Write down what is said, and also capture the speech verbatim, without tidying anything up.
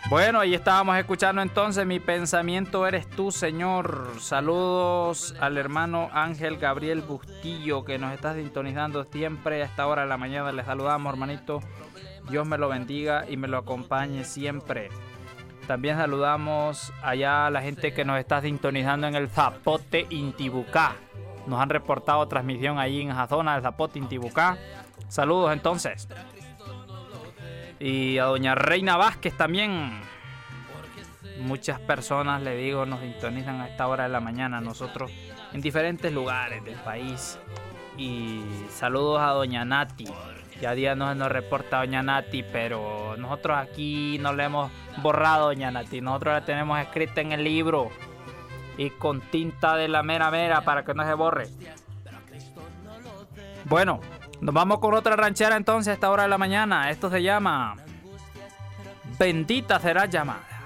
Bueno, ahí estábamos escuchando entonces Mi pensamiento eres tú, Señor. Saludos al hermano Ángel Gabriel Bustillo, que nos está sintonizando siempre a esta hora de la mañana. Les saludamos, hermanito. Dios me lo bendiga y me lo acompañe siempre. También saludamos allá a la gente que nos está sintonizando en el Zapote, Intibucá. Nos han reportado transmisión ahí en esa zona del Zapote, Intibucá. Saludos entonces. Y a doña Reina Vázquez también. Muchas personas, le digo, nos sintonizan a esta hora de la mañana. Nosotros en diferentes lugares del país. Y saludos a doña Nati. Ya día no nos reporta doña Nati, pero nosotros aquí no le hemos borrado doña Nati. Nosotros la tenemos escrita en el libro y con tinta de la mera mera para que no se borre. Bueno, nos vamos con otra ranchera entonces a esta hora de la mañana. Esto se llama Bendita será llamada.